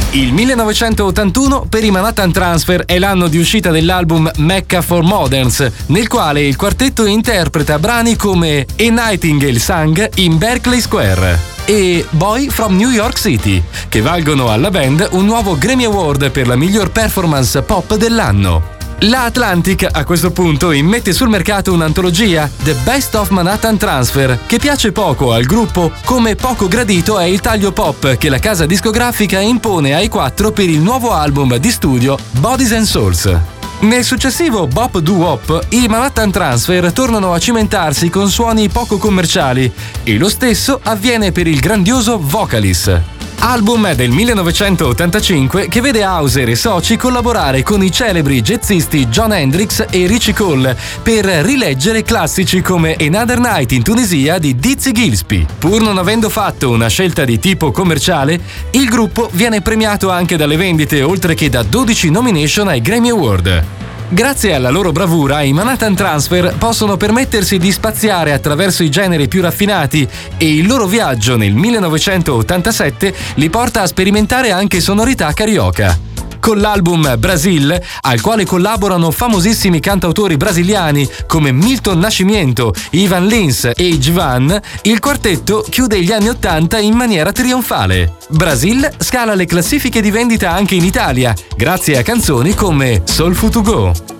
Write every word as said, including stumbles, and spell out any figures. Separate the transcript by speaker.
Speaker 1: Il millenovecentottantuno per i Manhattan Transfer è l'anno di uscita dell'album Mecca for Moderns, nel quale il quartetto interpreta brani come A Nightingale Sang in Berkeley Square e Boy from New York City, che valgono alla band un nuovo Grammy Award per la miglior performance pop dell'anno. La Atlantic a questo punto immette sul mercato un'antologia, The Best of Manhattan Transfer, che piace poco al gruppo, come poco gradito è il taglio pop che la casa discografica impone ai quattro per il nuovo album di studio Bodies and Souls. Nel successivo Bop Doo Wop, i Manhattan Transfer tornano a cimentarsi con suoni poco commerciali, e lo stesso avviene per il grandioso Vocalist. Album del millenovecentottantacinque che vede Hauser e soci collaborare con i celebri jazzisti Jon Hendricks e Richie Cole per rileggere classici come Another Night in Tunisia di Dizzy Gillespie. Pur non avendo fatto una scelta di tipo commerciale, il gruppo viene premiato anche dalle vendite, oltre che da dodici nomination ai Grammy Award. Grazie alla loro bravura, i Manhattan Transfer possono permettersi di spaziare attraverso i generi più raffinati e il loro viaggio nel millenovecentottantasette li porta a sperimentare anche sonorità carioca. Con l'album Brasil, al quale collaborano famosissimi cantautori brasiliani come Milton Nascimento, Ivan Lins e Djavan, il quartetto chiude gli anni Ottanta in maniera trionfale. Brasil scala le classifiche di vendita anche in Italia, grazie a canzoni come Soulful to Go.